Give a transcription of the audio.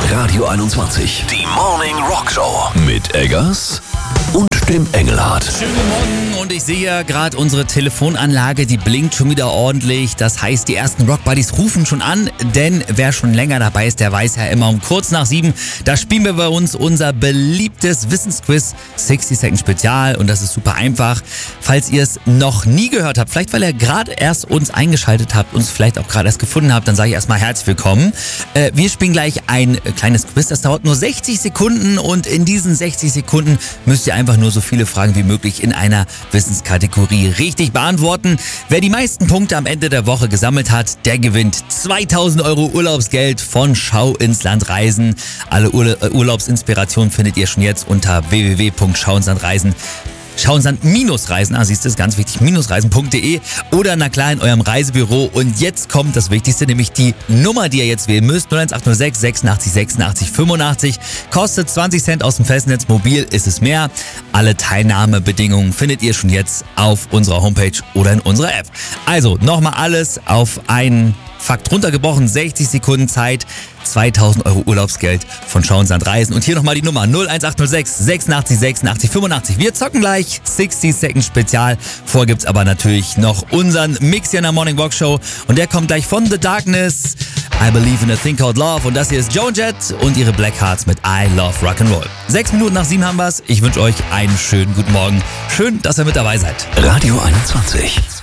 Radio 21. Die Morning Rock Show. Mit Eggers und dem Engelhardt. Schönen guten Morgen und ich sehe ja gerade unsere Telefonanlage, die blinkt schon wieder ordentlich. Das heißt, die ersten Rock-Buddies rufen schon an, denn wer schon länger dabei ist, der weiß ja immer um kurz nach 7, da spielen wir bei uns unser beliebtes Wissensquiz 60 Second Spezial und das ist super einfach. Falls ihr es noch nie gehört habt, vielleicht weil ihr gerade erst uns eingeschaltet habt, uns vielleicht auch gerade erst gefunden habt, dann sage ich erstmal herzlich willkommen. Wir spielen gleich ein kleines Quiz, das dauert nur 60 Sekunden und in diesen 60 Sekunden müsst ihr einfach nur so viele Fragen wie möglich in einer Wissenskategorie richtig beantworten. Wer die meisten Punkte am Ende der Woche gesammelt hat, der gewinnt 2000 Euro Urlaubsgeld von Schau ins Land Reisen. Alle Urlaubsinspirationen findet ihr schon jetzt unter www.schauinslandreisen. Schauinsland-Reisen, siehst du, ist ganz wichtig, -reisen.de oder na klar in eurem Reisebüro. Und jetzt kommt das Wichtigste, nämlich die Nummer, die ihr jetzt wählen müsst. 01806 86 86 85. Kostet 20 Cent aus dem Festnetz, mobil ist es mehr. Alle Teilnahmebedingungen findet ihr schon jetzt auf unserer Homepage oder in unserer App. Also nochmal alles auf einen Fakt runtergebrochen, 60 Sekunden Zeit, 2000 Euro Urlaubsgeld von Schau ins Land Reisen. Und hier nochmal die Nummer 01806 86 86 85. Wir zocken gleich 60 Second Spezial. Vorher gibt's aber natürlich noch unseren Mix hier in der Morning Rock Show. Und der kommt gleich von The Darkness. I Believe in a Thing Called Love. Und das hier ist Joan Jett und ihre Blackhearts mit I Love Rock'n'Roll. 6 Minuten nach 7 haben wir's. Ich wünsche euch einen schönen guten Morgen. Schön, dass ihr mit dabei seid. Radio 21.